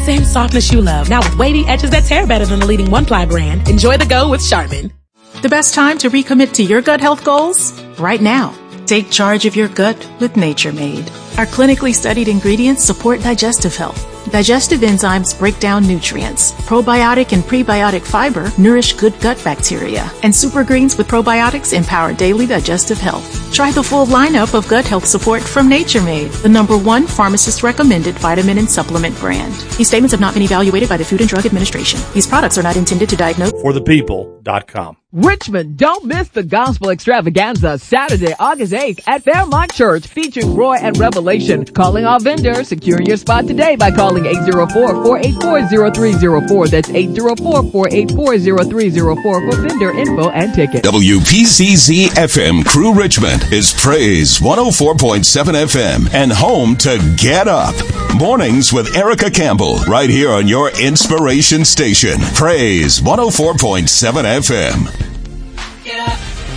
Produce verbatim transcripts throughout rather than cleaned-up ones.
same softness you love, now with wavy edges that tear better than the leading one-ply brand. Enjoy the go with Charmin. The best time to recommit to your gut health goals? Right now. Take charge of your gut with Nature Made. Our clinically studied ingredients support digestive health. Digestive enzymes break down nutrients. Probiotic and prebiotic fiber nourish good gut bacteria. And super greens with probiotics empower daily digestive health. Try the full lineup of gut health support from Nature Made, the number one pharmacist-recommended vitamin and supplement brand. These statements have not been evaluated by the Food and Drug Administration. These products are not intended to diagnose. for the people dot com. Richmond, don't miss the Gospel Extravaganza Saturday, August eighth at Fairmont Church featuring Roy and Revelation. Calling all vendors, secure your spot today by calling eight zero four, four eight four, zero three zero four. That's eight zero four, four eight four, zero three zero four for vendor info and tickets. W P C Z F M Crew Richmond is Praise one oh four point seven F M and home to Get Up. Mornings with Erica Campbell right here on your inspiration station. Praise one oh four point seven F M. Get up.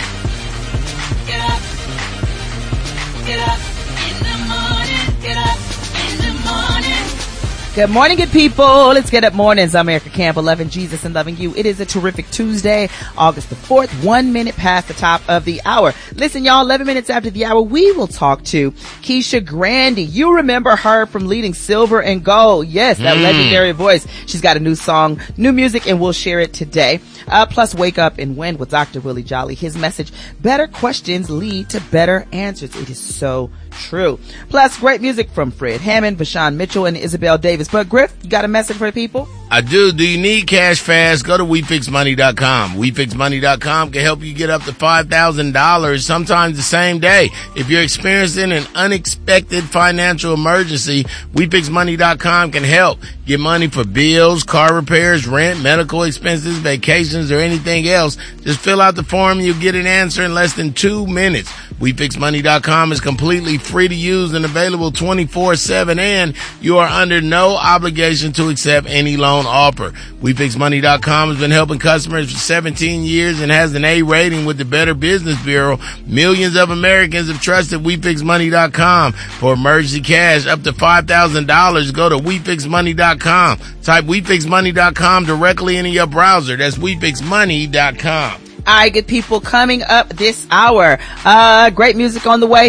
Get up. Get up in the morning. Get up in the morning. Good morning, good people. Let's get up mornings. I'm Erica Campbell, loving Jesus and loving you. It is a terrific Tuesday, August the fourth, one minute past the top of the hour. Listen, y'all, eleven minutes after the hour, we will talk to Keisha Grandy. You remember her from leading Silver and Gold. Yes, that mm. legendary voice. She's got a new song, new music, and we'll share it today. Uh, plus, Wake Up and Win with Doctor Willie Jolly. His message, better questions lead to better answers. It is so true. Plus, great music from Fred Hammond, Vashawn Mitchell, and Isabel Davis. But Griff, you got a message for the people? I do. Do you need cash fast? Go to we fix money dot com. we fix money dot com can help you get up to five thousand dollars, sometimes the same day. If you're experiencing an unexpected financial emergency, we fix money dot com can help. Get money for bills, car repairs, rent, medical expenses, vacations, or anything else. Just fill out the form and you'll get an answer in less than two minutes. we fix money dot com is completely free to use and available twenty-four seven, and you are under no obligation to accept any loan offer. we fix money dot com has been helping customers for seventeen years and has an A rating with the Better Business Bureau. Millions of Americans have trusted we fix money dot com for emergency cash up to five thousand dollars. Go to we fix money dot com. Type we fix money dot com directly into your browser. That's we fix money dot com. All right, good people, coming up this hour. Uh, great music on the way.